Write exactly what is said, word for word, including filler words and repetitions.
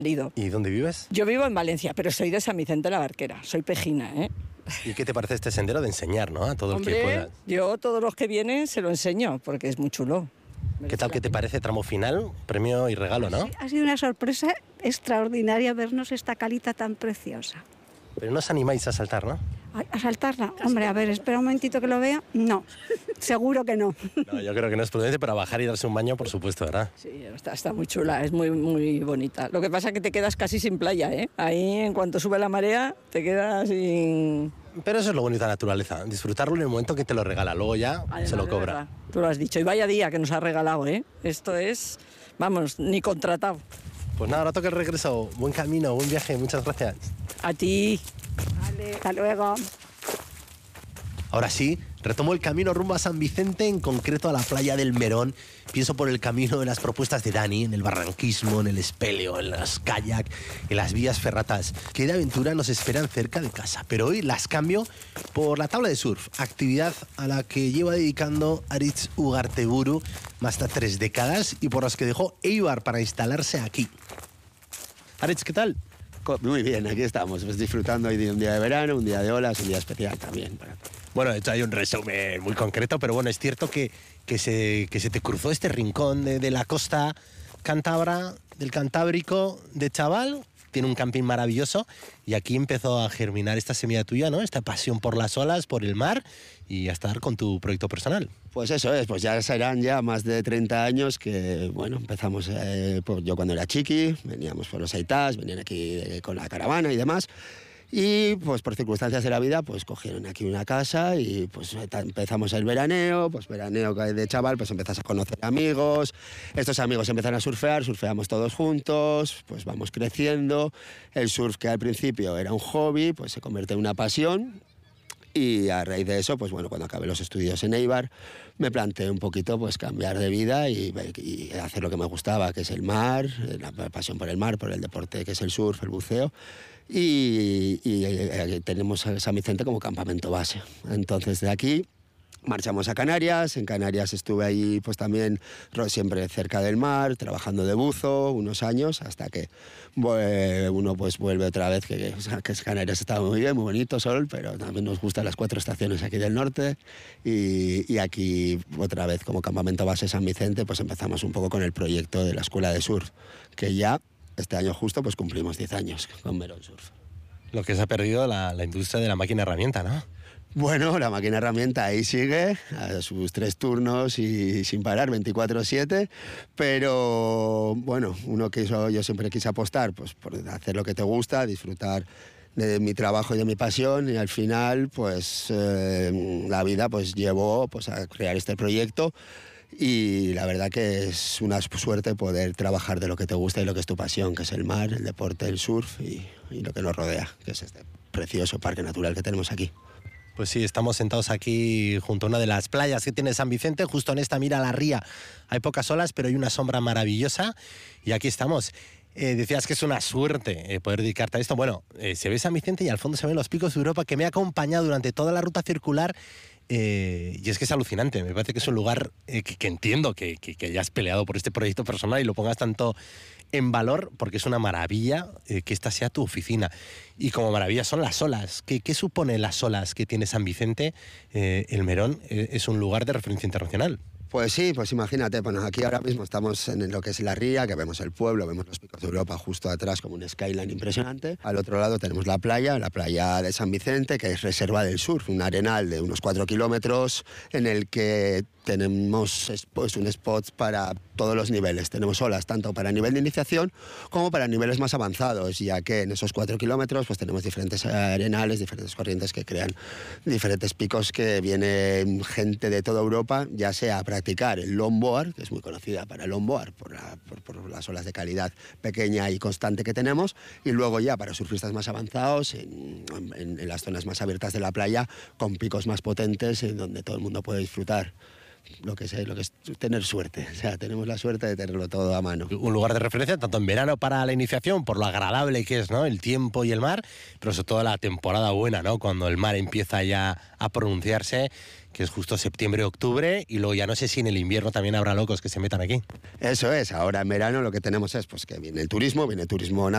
¿Y dónde vives? Yo vivo en Valencia, pero soy de San Vicente de la Barquera, soy pejina, ¿eh? ¿Y qué te parece este sendero de enseñar, ¿no? A todo Hombre, el que pueda. yo todos los que vienen se lo enseño, porque es muy chulo. ¿Qué tal, qué te parece tramo final? Premio y regalo, ¿no? Sí, ha sido una sorpresa extraordinaria vernos esta calita tan preciosa. Pero no os animáis a saltar, ¿no? Ay, ¿a saltarla? Hombre, a ver, espera un momentito que lo vea. No, seguro que no. No, yo creo que no es prudente, pero a bajar y darse un baño, por supuesto, ¿verdad? Sí, está, está muy chula, es muy, muy bonita. Lo que pasa es que te quedas casi sin playa, ¿eh? Ahí, en cuanto sube la marea, te quedas sin... Pero eso es lo bonito de la naturaleza, disfrutarlo en el momento que te lo regala, luego ya Además, se lo de cobra. verdad, tú lo has dicho, y vaya día que nos ha regalado, ¿eh? Esto es, vamos, ni contratado. Pues nada, ahora toca el regreso. Buen camino, buen viaje, muchas gracias. A ti. Vale, hasta luego. Ahora sí, retomo el camino rumbo a San Vicente, en concreto a la playa del Merón. Pienso por el camino de las propuestas de Dani, en el barranquismo, en el espeleo, en las kayak, en las vías ferratas. Qué de aventura nos esperan cerca de casa. Pero hoy las cambio por la tabla de surf, actividad a la que lleva dedicando Aritz Ugarteburu más de tres décadas y por las que dejó Eibar para instalarse aquí. Aritz, ¿qué tal? Muy bien, aquí estamos, pues disfrutando hoy de un día de verano, un día de olas, un día especial también. Para... Bueno, de hecho hay un resumen muy concreto, pero bueno, es cierto que, que, se, que se te cruzó este rincón de, de la costa cántabra, del Cantábrico, de chaval. Tiene un camping maravilloso y aquí empezó a germinar esta semilla tuya, ¿no? Esta pasión por las olas, por el mar y hasta dar con tu proyecto personal. Pues eso es, pues ya serán ya más de treinta años que, bueno, empezamos, eh, pues yo cuando era chiqui, veníamos por los Aitás, venían aquí eh, con la caravana y demás. Y pues por circunstancias de la vida pues cogieron aquí una casa y pues empezamos el veraneo, pues veraneo de chaval, pues empezás a conocer amigos, estos amigos empiezan a surfear, surfeamos todos juntos, pues vamos creciendo, el surf que al principio era un hobby pues se convierte en una pasión. Y a raíz de eso, pues bueno, cuando acabé los estudios en Eibar, me planteé un poquito pues cambiar de vida y, y hacer lo que me gustaba, que es el mar, la pasión por el mar, por el deporte que es el surf, el buceo. Y, y, y tenemos a San Vicente como campamento base. Entonces de aquí marchamos a Canarias, en Canarias estuve ahí pues también siempre cerca del mar, trabajando de buzo unos años, hasta que uno pues vuelve otra vez, que, que, que Canarias estaba muy bien, muy bonito sol, pero también nos gustan las cuatro estaciones aquí del norte y, y aquí otra vez como campamento base San Vicente pues empezamos un poco con el proyecto de la escuela de surf, que ya este año justo pues cumplimos diez años con Merón Surf. Lo que se ha perdido la, la industria de la máquina herramienta, ¿no? Bueno, la máquina herramienta ahí sigue, a sus tres turnos y sin parar, veinticuatro siete, pero bueno, uno que yo, yo siempre quise apostar pues, por hacer lo que te gusta, disfrutar de mi trabajo y de mi pasión y al final pues eh, la vida pues llevó pues, a crear este proyecto y la verdad que es una suerte poder trabajar de lo que te gusta y lo que es tu pasión, que es el mar, el deporte, el surf y, y lo que nos rodea, que es este precioso parque natural que tenemos aquí. Pues sí, estamos sentados aquí junto a una de las playas que tiene San Vicente, justo en esta, mira la ría. Hay pocas olas, pero hay una sombra maravillosa y aquí estamos. Eh, decías que es una suerte eh, poder dedicarte a esto. Bueno, eh, se ve San Vicente y al fondo se ven los picos de Europa, que me ha acompañado durante toda la ruta circular eh, y es que es alucinante. Me parece que es un lugar eh, que, que entiendo que, que, que hayas peleado por este proyecto personal y lo pongas tanto en valor, porque es una maravilla eh, que esta sea tu oficina. Y como maravilla son las olas. ¿Qué, qué supone las olas que tiene San Vicente? Eh, el Merón eh, es un lugar de referencia internacional. Pues sí, pues imagínate, bueno, aquí ahora mismo estamos en lo que es la ría, que vemos el pueblo, vemos los picos de Europa justo atrás como un skyline impresionante. Al otro lado tenemos la playa, la playa de San Vicente, que es reserva del surf, un arenal de unos cuatro kilómetros en el que tenemos pues, un spot para todos los niveles. Tenemos olas tanto para nivel de iniciación como para niveles más avanzados, ya que en esos cuatro kilómetros pues, tenemos diferentes arenales, diferentes corrientes que crean diferentes picos que viene gente de toda Europa, ya sea a practicar el longboard, que es muy conocida para el longboard, por, la, por, por las olas de calidad pequeña y constante que tenemos, y luego ya para surfistas más avanzados, en, en, en las zonas más abiertas de la playa, con picos más potentes, en donde todo el mundo puede disfrutar. Lo que, sé, lo que es tener suerte, o sea, tenemos la suerte de tenerlo todo a mano. Un lugar de referencia tanto en verano para la iniciación, por lo agradable que es, ¿no?, el tiempo y el mar, pero sobre todo la temporada buena, ¿no?, cuando el mar empieza ya a pronunciarse, que es justo septiembre, octubre, y luego ya no sé si en el invierno también habrá locos que se metan aquí. Eso es, ahora en verano lo que tenemos es pues que viene el turismo, viene el turismo nacional,